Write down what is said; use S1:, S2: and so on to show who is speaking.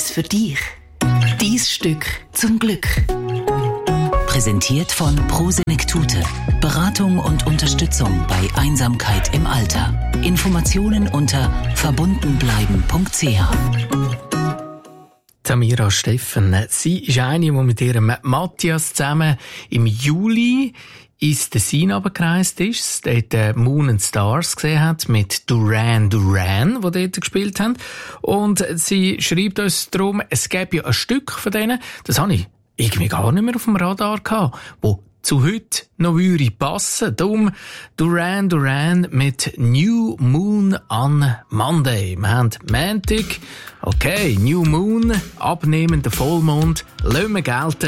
S1: Etwas für dich. Dein Stück zum Glück. Präsentiert von Prosenektute. Beratung und Unterstützung bei Einsamkeit im Alter. Informationen unter verbundenbleiben.ch.
S2: Samira Steffen, sie ist eine, die mit ihrem Matthias zusammen im Juli ins Tessin runtergereist ist, dort Moon and Stars gesehen hat mit Duran Duran, die dort gespielt haben. Und sie schreibt uns darum, es gäbe ja ein Stück von denen, das habe ich irgendwie gar nicht mehr auf dem Radar gehabt, wo zu heute noch würde passen. Darum Duran Duran mit New Moon on Monday. Wir haben Montag, okay, New Moon, abnehmender Vollmond, lassen wir gelten.